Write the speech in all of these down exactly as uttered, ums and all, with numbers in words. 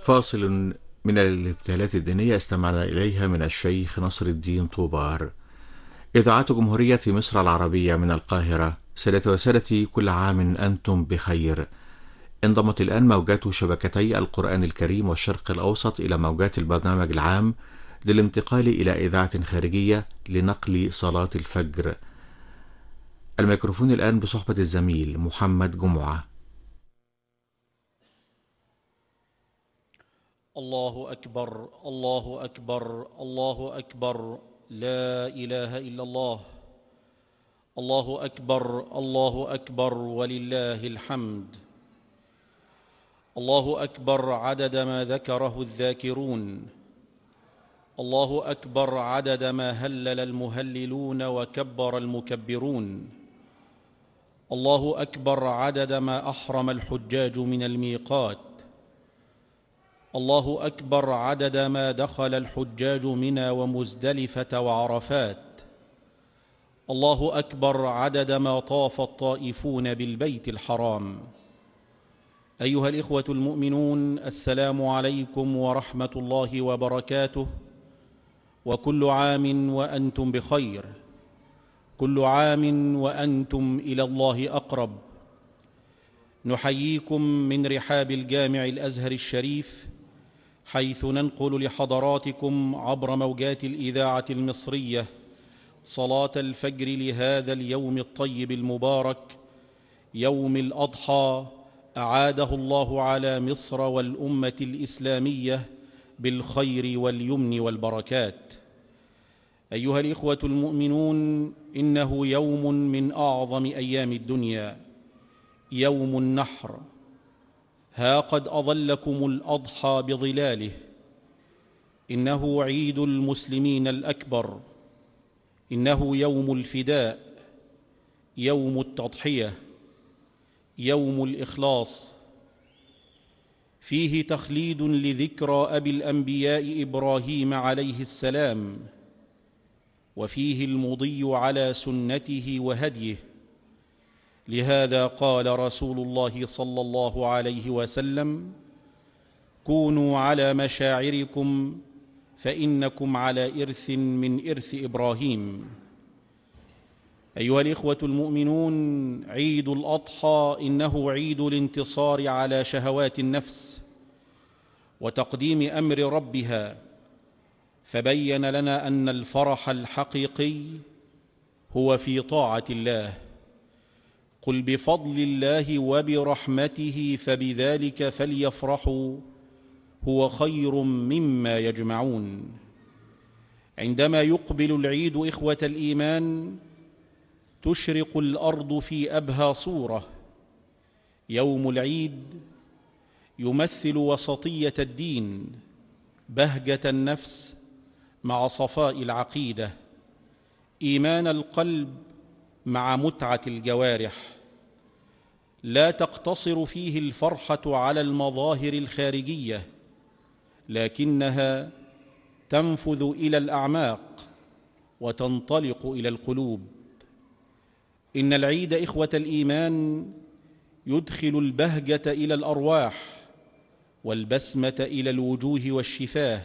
فاصل من الابتهالات الدينية استمعنا إليها من الشيخ نصر الدين طوبار. إذاعة جمهورية مصر العربية من القاهرة. سادتي وسادتي، كل عام أنتم بخير. انضمت الآن موجات شبكتي القرآن الكريم والشرق الأوسط إلى موجات البرنامج العام للانتقال إلى إذاعة خارجية لنقل صلاة الفجر. الميكروفون الآن بصحبة الزميل محمد جمعة. الله أكبر الله أكبر الله أكبر، لا إله إلا الله. الله أكبر الله أكبر ولله الحمد. الله أكبر عدد ما ذكره الذاكرون، الله أكبر عدد ما هلل المهللون وكبر المكبرون، الله أكبر عدد ما أحرم الحجاج من الميقات، الله أكبر عدد ما دخل الحجاج منى ومزدلفة وعرفات، الله أكبر عدد ما طاف الطائفون بالبيت الحرام. أيها الإخوة المؤمنون، السلام عليكم ورحمة الله وبركاته، وكل عام وأنتم بخير، كل عام وأنتم إلى الله أقرب. نحييكم من رحاب الجامع الأزهر الشريف، حيث ننقل لحضراتكم عبر موجات الإذاعة المصرية صلاة الفجر لهذا اليوم الطيب المبارك، يوم الأضحى، أعاده الله على مصر والأمة الإسلامية بالخير واليمن والبركات. أيها الإخوة المؤمنون، إنه يوم من أعظم أيام الدنيا، يوم النحر. ها قد أظلكم الأضحى بظلاله، إنه عيد المسلمين الأكبر، إنه يوم الفداء، يوم التضحية، يوم الإخلاص. فيه تخليد لذكرى أبي الأنبياء إبراهيم عليه السلام، وفيه المضي على سنته وهديه. لهذا قال رسول الله صلى الله عليه وسلم: كونوا على مشاعركم فإنكم على إرث من إرث إبراهيم. أيها الإخوة المؤمنون، عيد الأضحى إنه عيد الانتصار على شهوات النفس وتقديم أمر ربها، فبين لنا أن الفرح الحقيقي هو في طاعة الله. قل بفضل الله وبرحمته فبذلك فليفرحوا هو خير مما يجمعون. عندما يقبل العيد إخوة الإيمان، تشرق الأرض في أبهى صورة. يوم العيد يمثل وسطية الدين، بهجة النفس مع صفاء العقيدة، إيمان القلب مع متعة الجوارح. لا تقتصر فيه الفرحة على المظاهر الخارجية، لكنها تنفذ إلى الأعماق وتنطلق إلى القلوب. إن العيد إخوة الإيمان يدخل البهجة إلى الأرواح والبسمة إلى الوجوه والشفاه،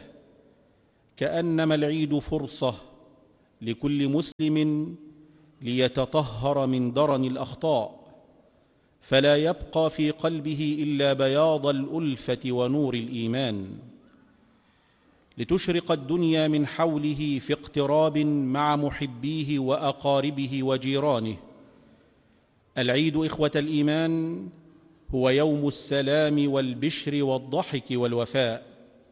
كأنما العيد فرصة لكل مسلم ليتطهر من درن الأخطاء، فلا يبقى في قلبه إلا بياض الألفة ونور الإيمان. لتشرق الدنيا من حوله في اقتراب مع محبيه وأقاربه وجيرانه. العيد إخوة الإيمان هو يوم السلام والبشر والضحك والوفاء.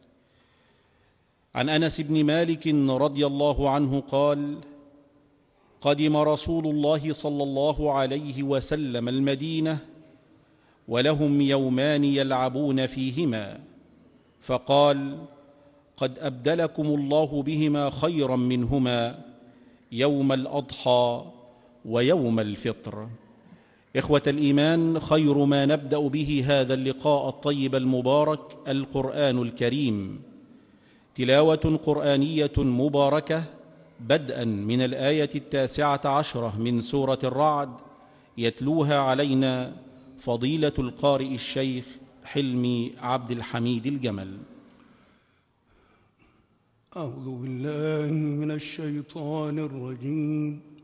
عن أنس بن مالك رضي الله عنه قال: قدم رسول الله صلى الله عليه وسلم المدينة ولهم يومان يلعبون فيهما، فقال: قد أبدلكم الله بهما خيرا منهما، يوم الأضحى ويوم الفطر. إخوة الإيمان، خير ما نبدأ به هذا اللقاء الطيب المبارك القرآن الكريم، تلاوة قرآنية مباركة، بدءا من الآية التاسعة عشرة من سورة الرعد، يتلوها علينا فضيلة القارئ الشيخ حلمي عبد الحميد الجمل. أعوذ بالله من الشيطان الرجيم.